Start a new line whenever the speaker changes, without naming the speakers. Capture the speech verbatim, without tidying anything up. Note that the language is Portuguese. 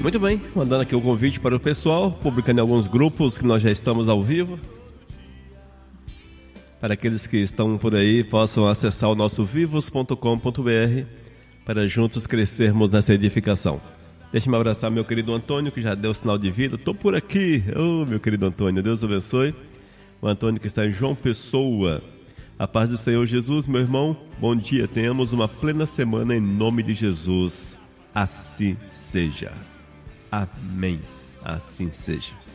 Muito bem, mandando aqui o convite para o pessoal, publicando em alguns grupos que nós já estamos ao vivo. Para aqueles que estão por aí, possam acessar o nosso vivos ponto com ponto br para juntos crescermos nessa edificação. Deixe-me abraçar meu querido Antônio, que já deu sinal de vida. Estou por aqui. Ô, oh, meu querido Antônio, Deus abençoe. O Antônio que está em João Pessoa. A paz do Senhor Jesus, meu irmão. Bom dia, tenhamos uma plena semana em nome de Jesus. Assim seja. Amém. Assim seja.